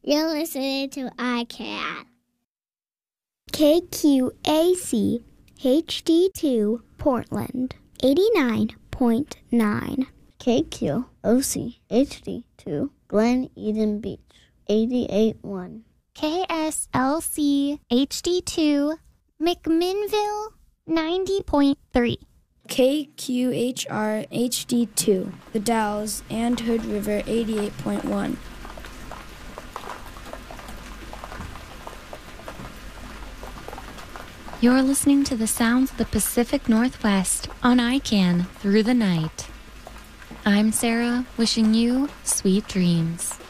You're listening to iCat. KQAC HD2 Portland 89.9. KQOC HD2 Glen Eden Beach 88.1. KSLC HD2 McMinnville 90.3. KQHR HD2 The Dalles and Hood River 88.1. You're listening to the sounds of the Pacific Northwest on ICANN through the night. I'm Sarah, wishing you sweet dreams.